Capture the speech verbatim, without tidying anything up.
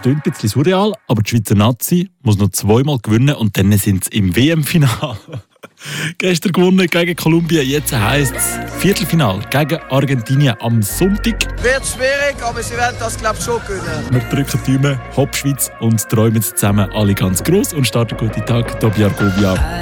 klingt ein bisschen surreal, aber die Schweizer Nazi muss noch zweimal gewinnen und dann sind sie im W M-Final. Gestern gewonnen gegen Kolumbien, jetzt heisst es Viertelfinal gegen Argentinien am Sonntag. Wird schwierig, aber sie werden das, glaube ich, schon gewinnen. Wir drücken die Daumen, Hopp Schweiz und träumen zusammen alle ganz gross und starten guten Tag, Tobiar Govia.